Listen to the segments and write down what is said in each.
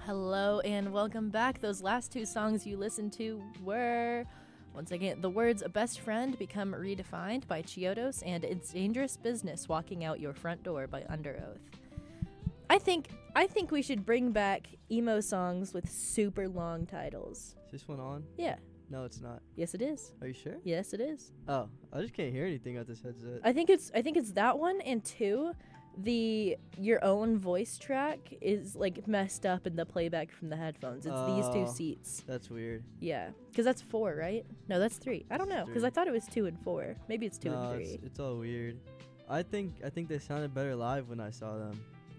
Hello and welcome back. Those last two songs you listened to were, once again, the words "best friend" become redefined by Chiodos and "It's Dangerous Business Walking Out Your Front Door" by Under Oath. I think we should bring back emo songs with super long titles. Is this one on? Yeah. No, it's not. Yes, it is. Are you sure? Yes, it is. Oh, I just can't hear anything at this headset. I think it's that one, and two, your own voice track is like messed up in the playback from the headphones. It's these two seats. That's weird. Yeah, because that's 4, right? No, that's 3. I don't know, because I thought it was 2 and 4. Maybe it's 2 and 3. It's all weird. I think they sounded better live when I saw them.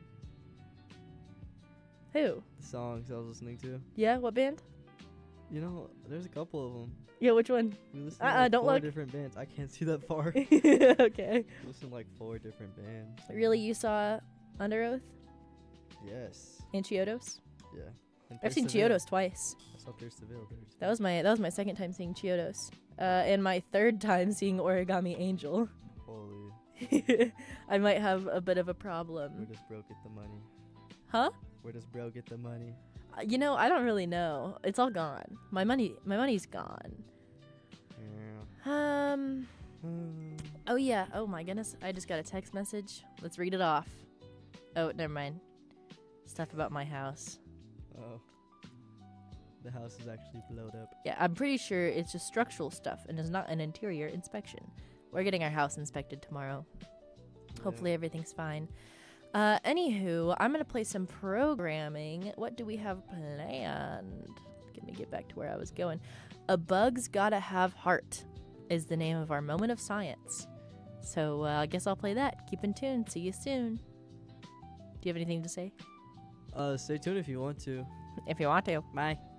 Who? The songs I was listening to. Yeah, what band? You know, there's a couple of them. Yeah, which one? We listened to like don't 4 look. different bands. I can't see that far. Okay. We listened to like 4 different bands. Really, you saw Under Oath Yes. and Chiodos? Yeah. And I've seen Seville. Chiodos twice. I saw Seville. That was my second time seeing Chiodos, and my third time seeing Origami Angel. Holy. I might have a bit of a Where problem. does bro get the money? Huh? Where does bro get the money? You know, I don't really know. It's all gone. My money's gone. Yeah. Oh yeah. Oh my goodness. I just got a text message. Let's read it off. Oh, never mind. Stuff about my house. Oh. The house is actually blown up. Yeah, I'm pretty sure it's just structural stuff and is not an interior inspection. We're getting our house inspected tomorrow. Hopefully everything's fine. Anywho, I'm going to play some programming. What do we have planned? Let me get back to where I was going. A Bug's Gotta Have Heart is the name of our moment of science. So I guess I'll play that. Keep in tune. See you soon. Do you have anything to say? Stay tuned if you want to. If you want to. Bye.